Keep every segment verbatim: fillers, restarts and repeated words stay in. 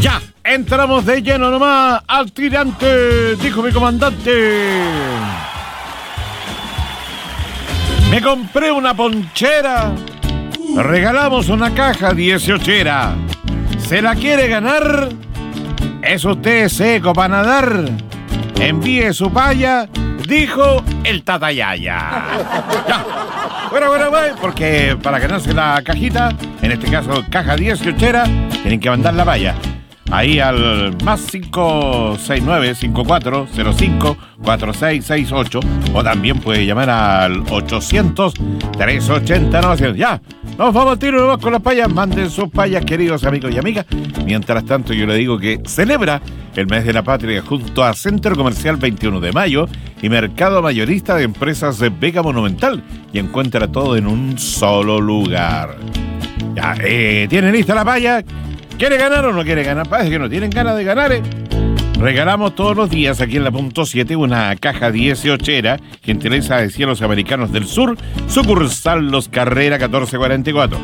Ya, entramos de lleno nomás al tirante, dijo mi comandante. Me compré una ponchera, regalamos una caja dieciochera. ¿Se la quiere ganar? ¿Es usted seco para nadar? Envíe su paya, dijo el Tatayaya. Ya, bueno, bueno, bueno, porque para ganarse la cajita, en este caso caja dieciochera, tienen que mandar la paya. Ahí al más cinco seis nueve, cinco cuatro cero cinco, cuatro seis seis ocho, o también puede llamar al ochocientos, trescientos ochenta, novecientos. Ya, nos vamos a tiro nomás con las payas. Manden sus payas, queridos amigos y amigas. Mientras tanto, yo le digo que celebra el mes de la patria junto a Centro Comercial veintiuno de mayo y Mercado Mayorista de Empresas de Vega Monumental, y encuentra todo en un solo lugar. Ya, eh, ¿tiene lista la paya? ¿Quiere ganar o no quiere ganar? Parece que no tienen ganas de ganar, ¿eh? Regalamos todos los días aquí en la punto siete una caja dieciochera, gentileza de Cielos Americanos del Sur, sucursal Los Carrera catorce cuarenta y cuatro.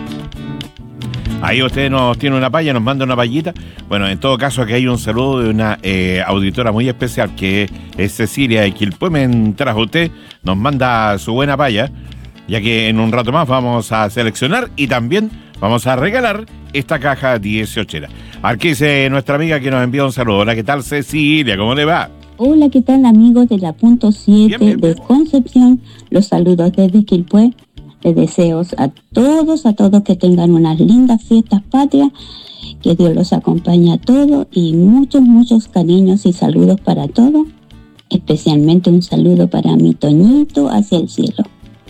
Ahí usted nos tiene una paya, nos manda una payita. Bueno, en todo caso, aquí hay un saludo de una eh, auditora muy especial, que es Cecilia de Quilpué. Mientras usted nos manda su buena paya, ya que en un rato más vamos a seleccionar y también vamos a regalar esta caja dieciochera. Aquí dice nuestra amiga que nos envía un saludo. Hola, ¿qué tal, Cecilia? ¿Cómo le va? Hola, ¿qué tal, amigos de la punto siete de Concepción? Los saludos desde Quilpué. Les deseo a todos, a todos que tengan unas lindas fiestas patrias, que Dios los acompañe a todos y muchos, muchos cariños y saludos para todos. Especialmente un saludo para mi Toñito hacia el cielo.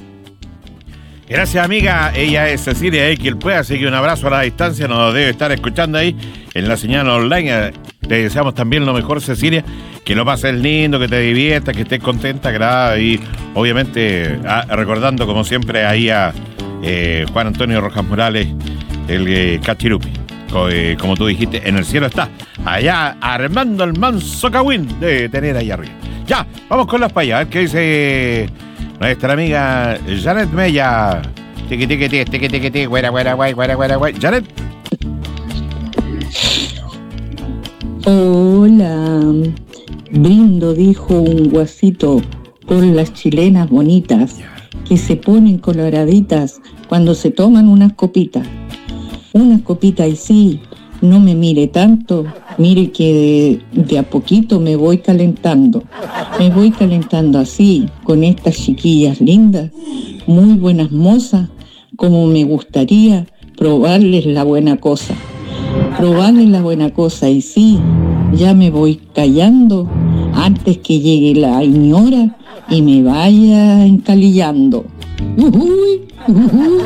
Gracias, amiga. Ella es Cecilia de Quilpué, así que un abrazo a la distancia. Nos debe estar escuchando ahí en la señal online. Te deseamos también lo mejor, Cecilia. Que lo pases lindo, que te diviertas, que estés contenta, agradada y obviamente a, recordando como siempre ahí a eh, Juan Antonio Rojas Morales, el eh, Cachirupi. Co, eh, como tú dijiste, en el cielo está. Allá armando el manso cagüín de tener ahí arriba. Ya, vamos con las payas. A ver qué dice nuestra amiga Janet Mella. Tiqui, tiqui, tiqui, tiqui, tiqui, tiqui, güera, güera, güey, güera, güera, güey. Janet. Hola. Brindo, dijo un guasito, por las chilenas bonitas que se ponen coloraditas cuando se toman unas copitas. Unas copitas y sí, no me mire tanto, mire que de, de a poquito me voy calentando. Me voy calentando así, con estas chiquillas lindas, muy buenas mozas, como me gustaría probarles la buena cosa. Probarles la buena cosa y sí, ya me voy callando antes que llegue la señora y me vaya encalillando. Ujuy, ujuy.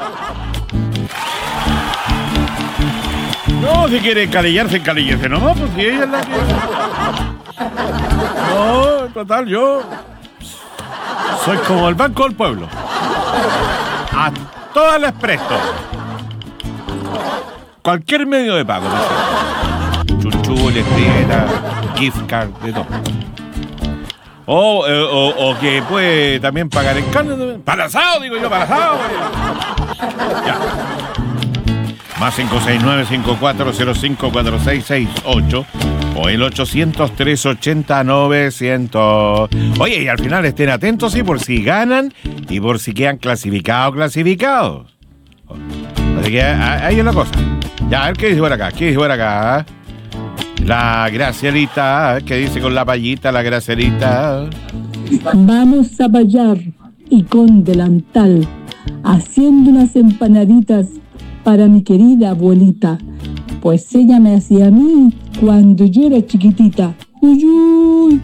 No, si quiere encalillarse, encalíllese nomás, pues si ella es la que... No, total, yo soy como el Banco del Pueblo. A todas las presto. Cualquier medio de pago, no sé. Chuchules, prieta, gift card, de todo. O, eh, o, o que puede también pagar en carne. Para el asado, digo yo, para el asado. Ya. Más cinco seis nueve, cinco cuatro cero cinco, cuatro seis seis ocho o el ochocientos, trescientos ochenta, novecientos. Oye, y al final estén atentos, sí, por si ganan y por si quedan clasificados, clasificados. Así que ahí es la cosa. Ya, a ver qué dice por acá, qué dice por acá. La Gracielita, ¿qué dice con la payita la Gracielita? Vamos a payar y con delantal, haciendo unas empanaditas para mi querida abuelita, pues ella me hacía a mí cuando yo era chiquitita. Uy, uy.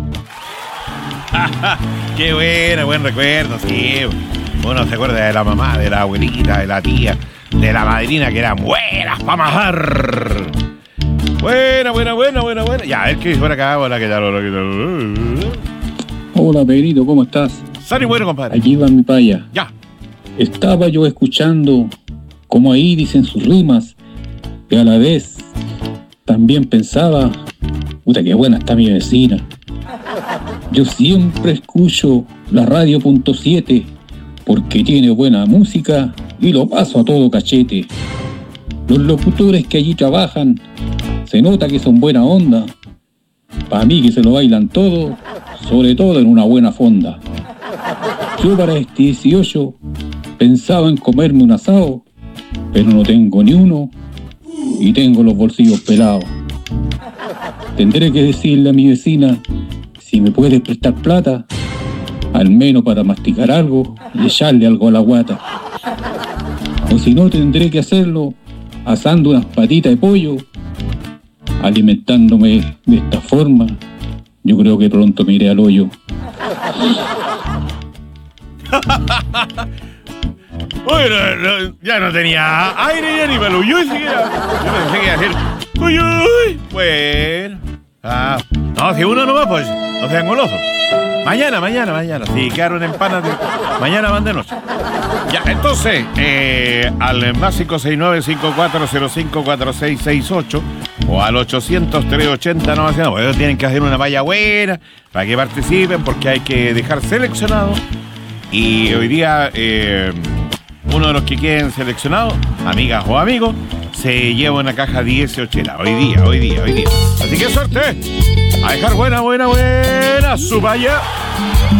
Qué bueno, buen recuerdo, sí. Uno se acuerda de la mamá, de la abuelita, de la tía, de la madrina, que eran buenas para majar. Buena, buena, buena, buena, buena. Ya, a ver qué dice por acá. Hola, ¿qué tal? Hola, ¿qué tal? Hola, Pedrito, ¿cómo estás? Sani, bueno, compadre. Aquí va mi paya. Ya. Estaba yo escuchando como ahí dicen sus rimas, y a la vez también pensaba, puta, qué buena está mi vecina. Yo siempre escucho la radio punto siete porque tiene buena música y lo paso a todo cachete. Los locutores que allí trabajan Se nota que son buena onda. Para mí que se lo bailan todo, sobre todo en una buena fonda. Yo para este dieciocho pensaba en comerme un asado, pero no tengo ni uno y tengo los bolsillos pelados. Tendré que decirle a mi vecina si me puede prestar plata, al menos para masticar algo y echarle algo a la guata. O si no, tendré que hacerlo asando unas patitas de pollo. Alimentándome de esta forma, yo creo que pronto me iré al hoyo. Uy, no, no, ya no tenía aire ya ni para el uyuy siquiera. Yo pensé que iba a decir uyuy. Bueno. Ah, no, si uno nomás, pues, no sean golosos. Mañana, mañana, mañana. Si quedaron empanadas, de... mañana van de noche. Ya, entonces, eh, al más cinco seis nueve, cinco cuatro cero cinco, cuatro seis seis ocho o al ochocientos, trescientos ochenta, no, no, ellos tienen que hacer una valla buena para que participen, porque hay que dejar seleccionados. Y hoy día, eh, uno de los que queden seleccionados, amigas o amigos, se lleva una caja dieciocho. Hoy día, hoy día, hoy día. Así que suerte. A dejar buena, buena, buena su valla.